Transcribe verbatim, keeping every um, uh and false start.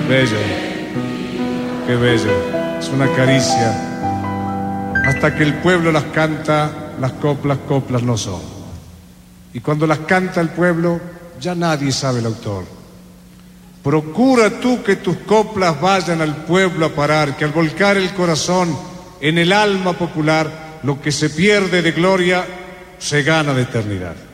Bello, qué bello, es una caricia. Hasta que el pueblo las canta, las coplas, coplas no son. Y cuando las canta el pueblo, ya nadie sabe el autor. Procura tú que tus coplas vayan al pueblo a parar, que al volcar el corazón en el alma popular, lo que se pierde de gloria se gana de eternidad.